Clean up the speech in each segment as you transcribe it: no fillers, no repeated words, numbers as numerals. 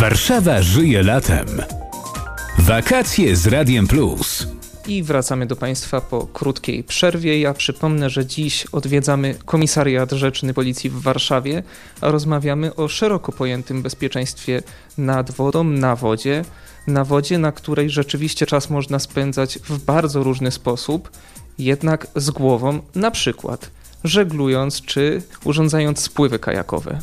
Warszawa żyje latem. Wakacje z Radiem Plus. I wracamy do Państwa po krótkiej przerwie. Ja przypomnę, że dziś odwiedzamy Komisariat Rzeczny Policji w Warszawie, a rozmawiamy o szeroko pojętym bezpieczeństwie nad wodą, na wodzie, na której rzeczywiście czas można spędzać w bardzo różny sposób, jednak z głową, na przykład żeglując czy urządzając spływy kajakowe.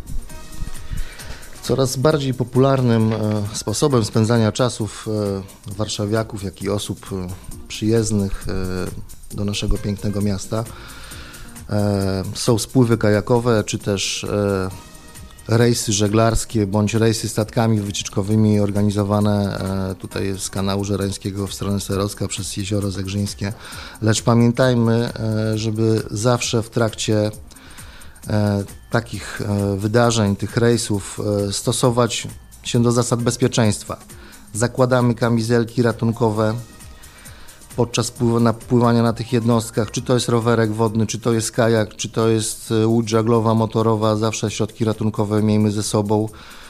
Coraz bardziej popularnym sposobem spędzania czasów warszawiaków, jak i osób przyjezdnych do naszego pięknego miasta są spływy kajakowe, czy też rejsy żeglarskie, bądź rejsy statkami wycieczkowymi organizowane tutaj z kanału żerańskiego w stronę Serocka przez Jezioro Zegrzyńskie. Lecz pamiętajmy, żeby zawsze w trakcie takich wydarzeń, tych rejsów stosować się do zasad bezpieczeństwa. Zakładamy kamizelki ratunkowe podczas pływania na tych jednostkach, czy to jest rowerek wodny, czy to jest kajak, czy to jest łódź żaglowa, motorowa, zawsze środki ratunkowe miejmy ze sobą.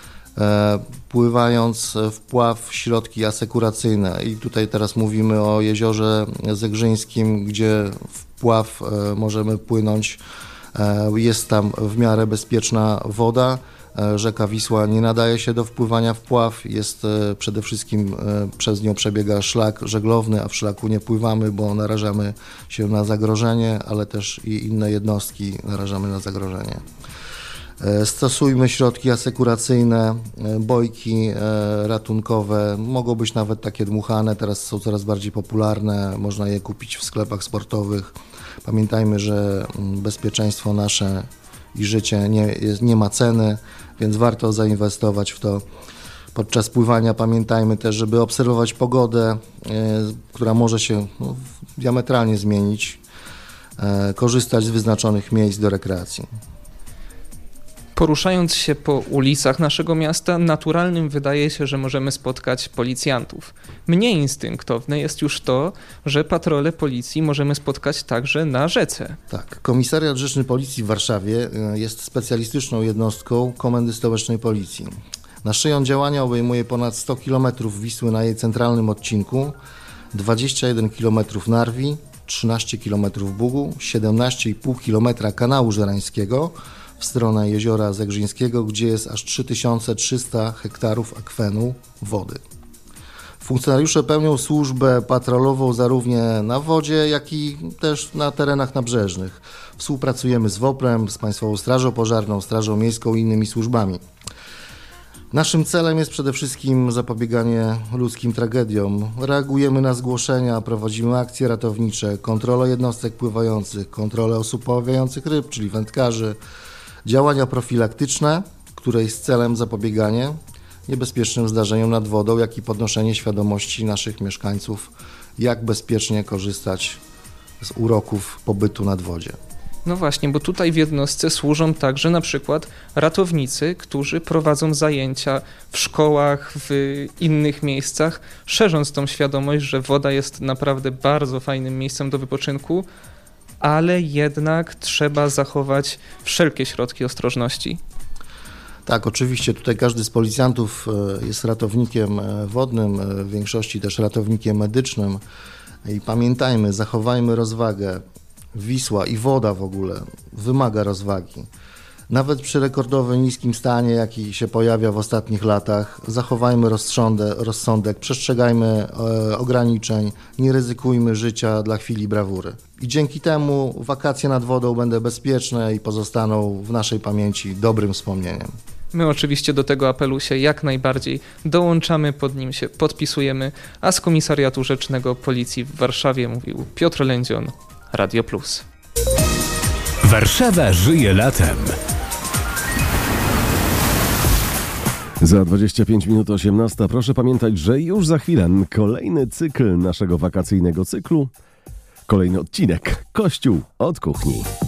Pływając w pław, środki asekuracyjne i tutaj teraz mówimy o Jeziorze Zegrzyńskim, gdzie w pław możemy płynąć. Jest tam w miarę bezpieczna woda. Rzeka Wisła nie nadaje się do wpływania w pław. Jest przede wszystkim przez nią przebiega szlak żeglowny, a w szlaku nie pływamy, bo narażamy się na zagrożenie, ale też i inne jednostki narażamy na zagrożenie. Stosujmy środki asekuracyjne, bojki ratunkowe, mogą być nawet takie dmuchane, teraz są coraz bardziej popularne, można je kupić w sklepach sportowych. Pamiętajmy, że bezpieczeństwo nasze i życie nie ma ceny, więc warto zainwestować w to. Podczas pływania pamiętajmy też, żeby obserwować pogodę, która może się diametralnie zmienić, korzystać z wyznaczonych miejsc do rekreacji. Poruszając się po ulicach naszego miasta, naturalnym wydaje się, że możemy spotkać policjantów. Mniej instynktowne jest już to, że patrole policji możemy spotkać także na rzece. Tak, Komisariat Rzeczny Policji w Warszawie jest specjalistyczną jednostką Komendy Stołecznej Policji. Nasz rejon działania obejmuje ponad 100 km Wisły na jej centralnym odcinku, 21 km Narwi, 13 km Bugu, 17,5 km kanału żerańskiego, w stronę Jeziora Zegrzyńskiego, gdzie jest aż 3300 hektarów akwenu wody. Funkcjonariusze pełnią służbę patrolową zarówno na wodzie, jak i też na terenach nabrzeżnych. Współpracujemy z WOPR-em, z Państwową Strażą Pożarną, Strażą Miejską i innymi służbami. Naszym celem jest przede wszystkim zapobieganie ludzkim tragediom. Reagujemy na zgłoszenia, prowadzimy akcje ratownicze, kontrolę jednostek pływających, kontrolę osób poławiających ryb, czyli wędkarzy, działania profilaktyczne, których celem zapobieganie niebezpiecznym zdarzeniom nad wodą, jak i podnoszenie świadomości naszych mieszkańców, jak bezpiecznie korzystać z uroków pobytu nad wodzie. No właśnie, bo tutaj w jednostce służą także na przykład ratownicy, którzy prowadzą zajęcia w szkołach, w innych miejscach, szerząc tą świadomość, że woda jest naprawdę bardzo fajnym miejscem do wypoczynku, ale jednak trzeba zachować wszelkie środki ostrożności. Tak, oczywiście tutaj każdy z policjantów jest ratownikiem wodnym, w większości też ratownikiem medycznym i pamiętajmy, zachowajmy rozwagę. Wisła i woda w ogóle wymaga rozwagi. Nawet przy rekordowo niskim stanie, jaki się pojawia w ostatnich latach, zachowajmy rozsądek, przestrzegajmy ograniczeń, nie ryzykujmy życia dla chwili brawury. I dzięki temu wakacje nad wodą będą bezpieczne i pozostaną w naszej pamięci dobrym wspomnieniem. My oczywiście do tego apelu się jak najbardziej dołączamy, pod nim się podpisujemy, a z Komisariatu Rzecznego Policji w Warszawie mówił Piotr Lędzion, Radio Plus. Warszawa żyje latem. Za 25 minut 18. Proszę pamiętać, że już za chwilę kolejny cykl naszego wakacyjnego cyklu, kolejny odcinek Kościół od kuchni.